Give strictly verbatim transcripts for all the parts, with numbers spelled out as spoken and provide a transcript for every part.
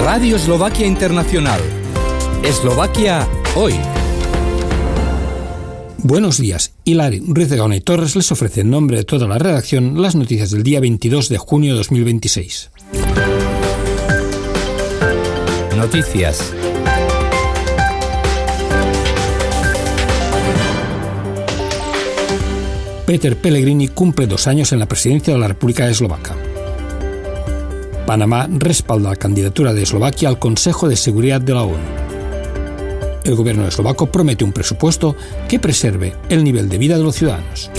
Radio Eslovaquia Internacional. Eslovaquia hoy. Buenos días. Hilari Rizegona y Torres les ofrece en nombre de toda la redacción las noticias del día veintidós de junio de dos mil veintiséis. Noticias. Peter Pellegrini cumple dos años en la presidencia de la República Eslovaca. Panamá respalda la candidatura de Eslovaquia al Consejo de Seguridad de la ONU. El gobierno eslovaco promete un presupuesto que preserve el nivel de vida de los ciudadanos.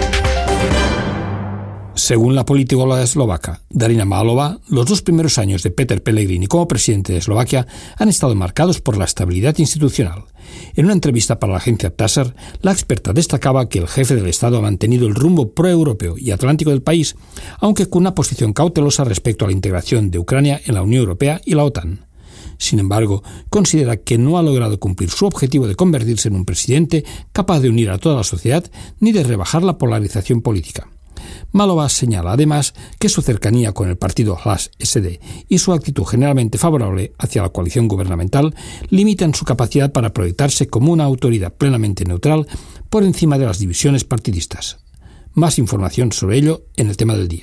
Según la politóloga eslovaca Darina Málova, los dos primeros años de Peter Pellegrini como presidente de Eslovaquia han estado marcados por la estabilidad institucional. En una entrevista para la agencia Taser, la experta destacaba que el jefe del Estado ha mantenido el rumbo proeuropeo y atlántico del país, aunque con una posición cautelosa respecto a la integración de Ucrania en la Unión Europea y la OTAN. Sin embargo, considera que no ha logrado cumplir su objetivo de convertirse en un presidente capaz de unir a toda la sociedad ni de rebajar la polarización política. Málova señala además que su cercanía con el partido Hlas S D y su actitud generalmente favorable hacia la coalición gubernamental limitan su capacidad para proyectarse como una autoridad plenamente neutral por encima de las divisiones partidistas. Más información sobre ello en el tema del día.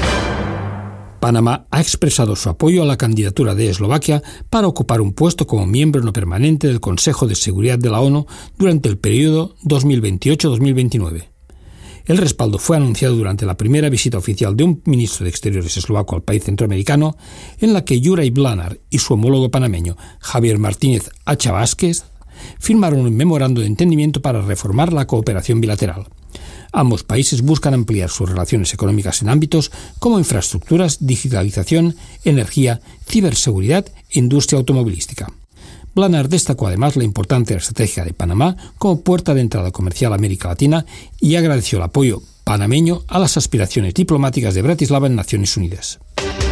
Panamá ha expresado su apoyo a la candidatura de Eslovaquia para ocupar un puesto como miembro no permanente del Consejo de Seguridad de la ONU durante el periodo dos mil veintiocho a dos mil veintinueve. El respaldo fue anunciado durante la primera visita oficial de un ministro de Exteriores eslovaco al país centroamericano, en la que Juraj Blanár y su homólogo panameño, Javier Martínez Hacha Vázquez, firmaron un memorando de entendimiento para reformar la cooperación bilateral. Ambos países buscan ampliar sus relaciones económicas en ámbitos como infraestructuras, digitalización, energía, ciberseguridad e industria automovilística. Blanár destacó además la importancia estratégica de Panamá como puerta de entrada comercial a América Latina y agradeció el apoyo panameño a las aspiraciones diplomáticas de Bratislava en Naciones Unidas.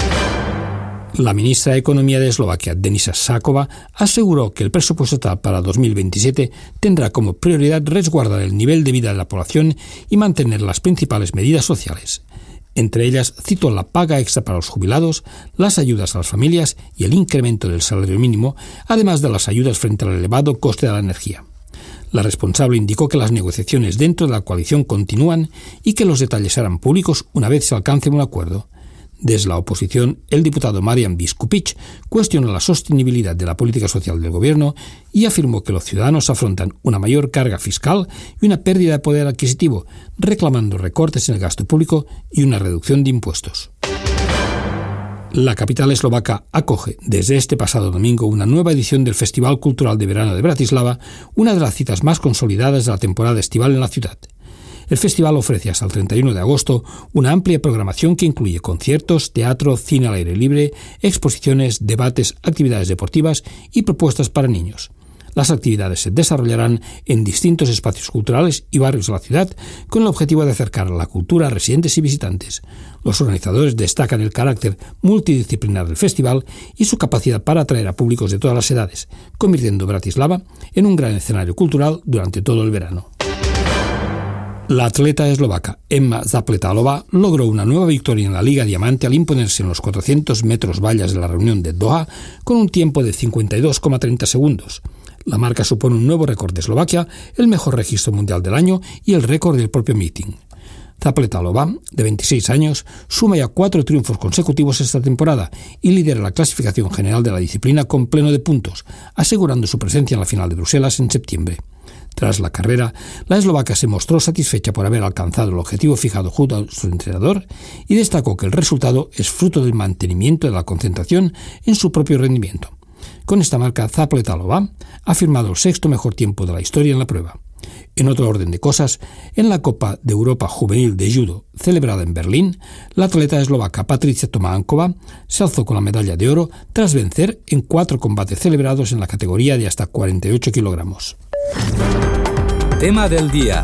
La ministra de Economía de Eslovaquia, Denisa Sáková, aseguró que el presupuesto total para dos mil veintisiete tendrá como prioridad resguardar el nivel de vida de la población y mantener las principales medidas sociales. Entre ellas, citó la paga extra para los jubilados, las ayudas a las familias y el incremento del salario mínimo, además de las ayudas frente al elevado coste de la energía. La responsable indicó que las negociaciones dentro de la coalición continúan y que los detalles serán públicos una vez se alcance un acuerdo. Desde la oposición, el diputado Marian Biskupic cuestionó la sostenibilidad de la política social del gobierno y afirmó que los ciudadanos afrontan una mayor carga fiscal y una pérdida de poder adquisitivo, reclamando recortes en el gasto público y una reducción de impuestos. La capital eslovaca acoge desde este pasado domingo una nueva edición del Festival Cultural de Verano de Bratislava, una de las citas más consolidadas de la temporada estival en la ciudad. El festival ofrece hasta el treinta y uno de agosto una amplia programación que incluye conciertos, teatro, cine al aire libre, exposiciones, debates, actividades deportivas y propuestas para niños. Las actividades se desarrollarán en distintos espacios culturales y barrios de la ciudad con el objetivo de acercar la cultura a residentes y visitantes. Los organizadores destacan el carácter multidisciplinar del festival y su capacidad para atraer a públicos de todas las edades, convirtiendo Bratislava en un gran escenario cultural durante todo el verano. La atleta eslovaca Emma Zapletalova logró una nueva victoria en la Liga Diamante al imponerse en los cuatrocientos metros vallas de la reunión de Doha con un tiempo de cincuenta y dos coma treinta segundos. La marca supone un nuevo récord de Eslovaquia, el mejor registro mundial del año y el récord del propio meeting. Zapletalova, de veintiséis años, suma ya cuatro triunfos consecutivos esta temporada y lidera la clasificación general de la disciplina con pleno de puntos, asegurando su presencia en la final de Bruselas en septiembre. Tras la carrera, la eslovaca se mostró satisfecha por haber alcanzado el objetivo fijado junto a su entrenador y destacó que el resultado es fruto del mantenimiento de la concentración en su propio rendimiento. Con esta marca, Zapletalova ha firmado el sexto mejor tiempo de la historia en la prueba. En otro orden de cosas, en la Copa de Europa Juvenil de Judo, celebrada en Berlín, la atleta eslovaca Patricia Tománkova se alzó con la medalla de oro tras vencer en cuatro combates celebrados en la categoría de hasta cuarenta y ocho kilogramos. Tema del día.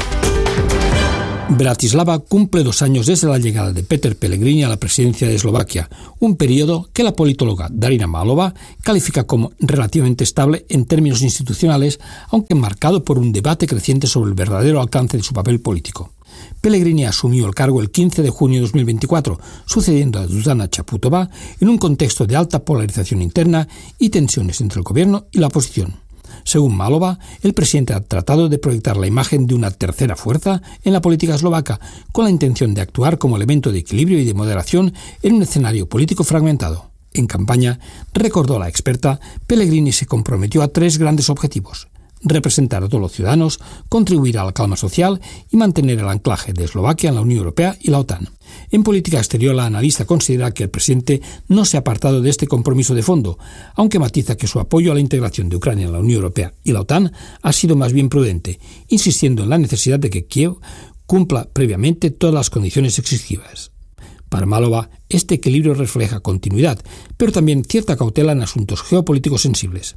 Bratislava cumple dos años desde la llegada de Peter Pellegrini a la presidencia de Eslovaquia, un periodo que la politóloga Darina Málova califica como relativamente estable en términos institucionales, aunque marcado por un debate creciente sobre el verdadero alcance de su papel político. Pellegrini asumió el cargo el quince de junio de dos mil veinticuatro, sucediendo a Zuzana Čaputová en un contexto de alta polarización interna y tensiones entre el gobierno y la oposición. Según Málova, el presidente ha tratado de proyectar la imagen de una tercera fuerza en la política eslovaca, con la intención de actuar como elemento de equilibrio y de moderación en un escenario político fragmentado. En campaña, recordó la experta, Pellegrini se comprometió a tres grandes objetivos: representar a todos los ciudadanos, contribuir a la calma social y mantener el anclaje de Eslovaquia en la Unión Europea y la OTAN. En política exterior, la analista considera que el presidente no se ha apartado de este compromiso de fondo, aunque matiza que su apoyo a la integración de Ucrania en la Unión Europea y la OTAN ha sido más bien prudente, insistiendo en la necesidad de que Kiev cumpla previamente todas las condiciones exigidas. Para Málova, este equilibrio refleja continuidad, pero también cierta cautela en asuntos geopolíticos sensibles.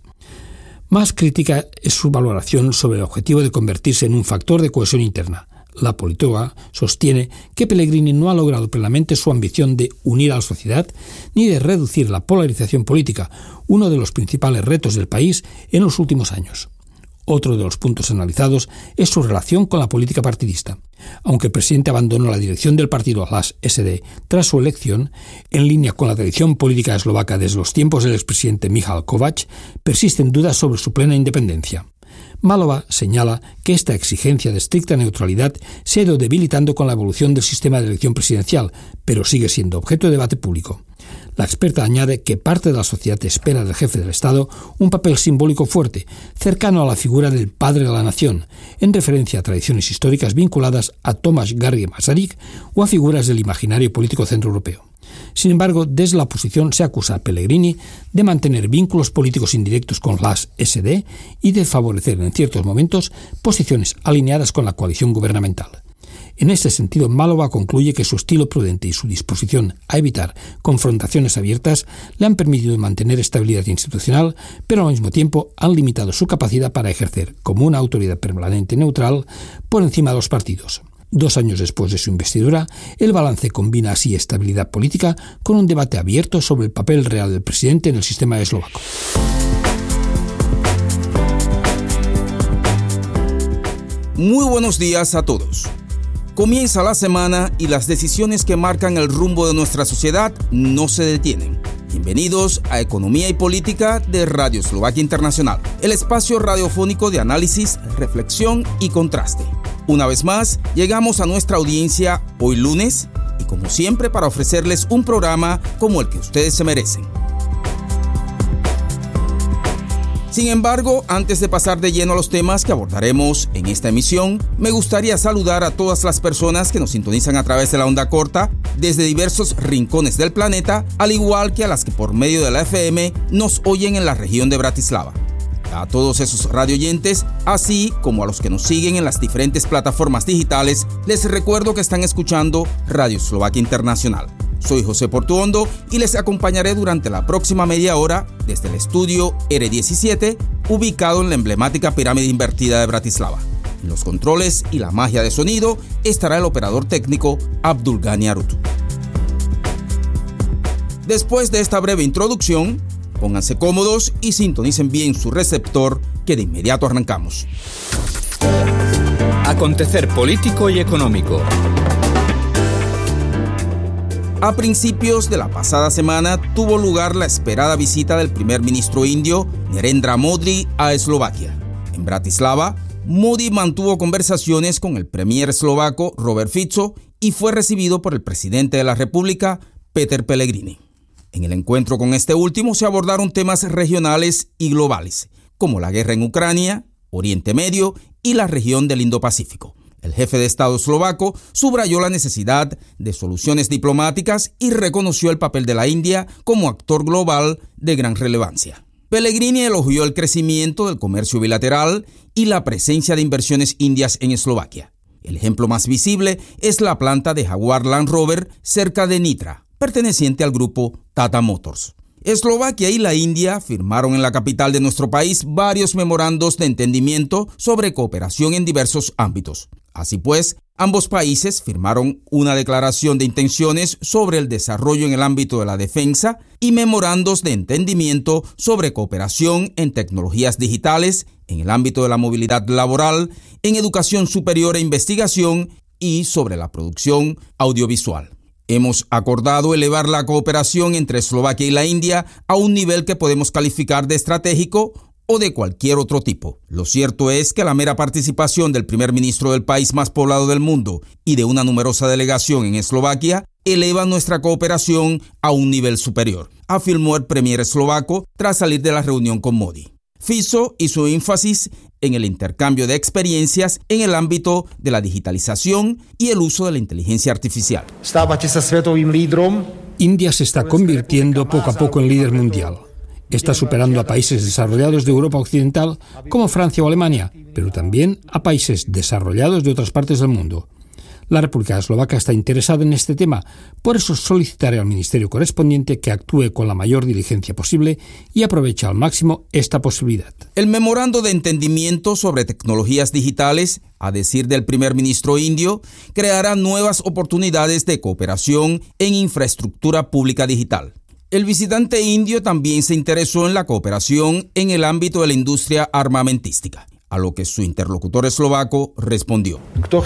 Más crítica es su valoración sobre el objetivo de convertirse en un factor de cohesión interna. La politóloga sostiene que Pellegrini no ha logrado plenamente su ambición de unir a la sociedad ni de reducir la polarización política, uno de los principales retos del país en los últimos años. Otro de los puntos analizados es su relación con la política partidista. Aunque el presidente abandonó la dirección del partido Hlas S D tras su elección, en línea con la tradición política eslovaca desde los tiempos del expresidente Michal Kovács, persisten dudas sobre su plena independencia. Málova señala que esta exigencia de estricta neutralidad se ha ido debilitando con la evolución del sistema de elección presidencial, pero sigue siendo objeto de debate público. La experta añade que parte de la sociedad espera del jefe del Estado un papel simbólico fuerte, cercano a la figura del padre de la nación, en referencia a tradiciones históricas vinculadas a Tomáš Garrigue Masaryk o a figuras del imaginario político centroeuropeo. Sin embargo, desde la oposición se acusa a Pellegrini de mantener vínculos políticos indirectos con Hlas S D y de favorecer en ciertos momentos posiciones alineadas con la coalición gubernamental. En este sentido, Málova concluye que su estilo prudente y su disposición a evitar confrontaciones abiertas le han permitido mantener estabilidad institucional, pero al mismo tiempo han limitado su capacidad para ejercer como una autoridad permanente neutral por encima de los partidos. Dos años después de su investidura, el balance combina así estabilidad política con un debate abierto sobre el papel real del presidente en el sistema eslovaco. Muy buenos días a todos. Comienza la semana y las decisiones que marcan el rumbo de nuestra sociedad no se detienen. Bienvenidos a Economía y Política de Radio Eslovaquia Internacional, el espacio radiofónico de análisis, reflexión y contraste. Una vez más, llegamos a nuestra audiencia hoy lunes y como siempre para ofrecerles un programa como el que ustedes se merecen. Sin embargo, antes de pasar de lleno a los temas que abordaremos en esta emisión, me gustaría saludar a todas las personas que nos sintonizan a través de la onda corta desde diversos rincones del planeta, al igual que a las que por medio de la F M nos oyen en la región de Bratislava. A todos esos radioyentes, así como a los que nos siguen en las diferentes plataformas digitales, les recuerdo que están escuchando Radio Eslovaquia Internacional. Soy José Portuondo y les acompañaré durante la próxima media hora desde el estudio R diecisiete, ubicado en la emblemática pirámide invertida de Bratislava. En los controles y la magia de sonido estará el operador técnico Abdulgani Arutu. Después de esta breve introducción, pónganse cómodos y sintonicen bien su receptor, que de inmediato arrancamos. Acontecer político y económico. A principios de la pasada semana tuvo lugar la esperada visita del primer ministro indio Narendra Modi a Eslovaquia. En Bratislava, Modi mantuvo conversaciones con el premier eslovaco Robert Fico y fue recibido por el presidente de la República, Peter Pellegrini. En el encuentro con este último se abordaron temas regionales y globales, como la guerra en Ucrania, Oriente Medio y la región del Indo-Pacífico. El jefe de Estado eslovaco subrayó la necesidad de soluciones diplomáticas y reconoció el papel de la India como actor global de gran relevancia. Pellegrini elogió el crecimiento del comercio bilateral y la presencia de inversiones indias en Eslovaquia. El ejemplo más visible es la planta de Jaguar Land Rover cerca de Nitra, perteneciente al grupo Tata Motors. Eslovaquia y la India firmaron en la capital de nuestro país varios memorandos de entendimiento sobre cooperación en diversos ámbitos. Así pues, ambos países firmaron una declaración de intenciones sobre el desarrollo en el ámbito de la defensa y memorandos de entendimiento sobre cooperación en tecnologías digitales, en el ámbito de la movilidad laboral, en educación superior e investigación y sobre la producción audiovisual. Hemos acordado elevar la cooperación entre Eslovaquia y la India a un nivel que podemos calificar de estratégico o de cualquier otro tipo. Lo cierto es que la mera participación del primer ministro del país más poblado del mundo y de una numerosa delegación en Eslovaquia eleva nuestra cooperación a un nivel superior, afirmó el premier eslovaco tras salir de la reunión con Modi. Fico hizo énfasis en el intercambio de experiencias en el ámbito de la digitalización y el uso de la inteligencia artificial. India se está convirtiendo poco a poco en líder mundial. Está superando a países desarrollados de Europa Occidental como Francia o Alemania, pero también a países desarrollados de otras partes del mundo. La República Eslovaca está interesada en este tema, por eso solicitaré al ministerio correspondiente que actúe con la mayor diligencia posible y aproveche al máximo esta posibilidad. El memorando de entendimiento sobre tecnologías digitales, a decir del primer ministro indio, creará nuevas oportunidades de cooperación en infraestructura pública digital. El visitante indio también se interesó en la cooperación en el ámbito de la industria armamentística, a lo que su interlocutor eslovaco respondió.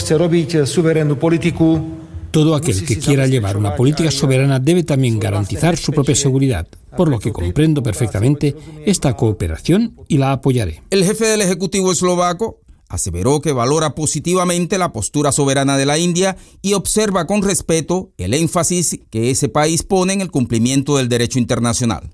Todo aquel que quiera llevar una política soberana debe también garantizar su propia seguridad, por lo que comprendo perfectamente esta cooperación y la apoyaré. El jefe del Ejecutivo eslovaco aseveró que valora positivamente la postura soberana de la India y observa con respeto el énfasis que ese país pone en el cumplimiento del derecho internacional.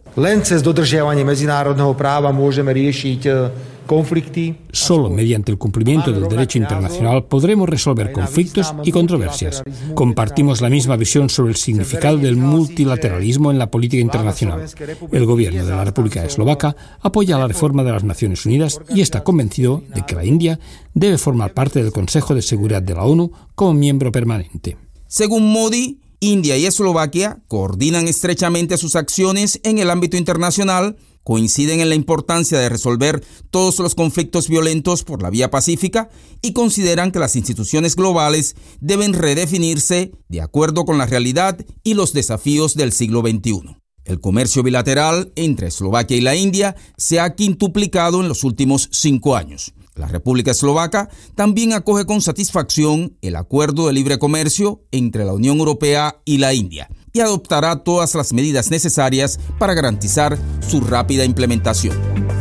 Solo mediante el cumplimiento del derecho internacional podremos resolver conflictos y controversias. Compartimos la misma visión sobre el significado del multilateralismo en la política internacional. El gobierno de la República Eslovaca apoya la reforma de las Naciones Unidas y está convencido de que la India debe formar parte del Consejo de Seguridad de la ONU como miembro permanente. Según Modi, India y Eslovaquia coordinan estrechamente sus acciones en el ámbito internacional, coinciden en la importancia de resolver todos los conflictos violentos por la vía pacífica y consideran que las instituciones globales deben redefinirse de acuerdo con la realidad y los desafíos del siglo veintiuno. El comercio bilateral entre Eslovaquia y la India se ha quintuplicado en los últimos cinco años. La República Eslovaca también acoge con satisfacción el acuerdo de libre comercio entre la Unión Europea y la India y adoptará todas las medidas necesarias para garantizar su rápida implementación.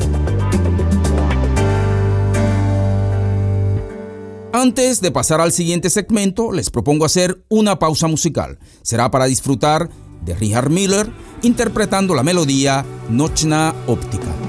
Antes de pasar al siguiente segmento, les propongo hacer una pausa musical. Será para disfrutar de Richard Miller interpretando la melodía Nochna Optica.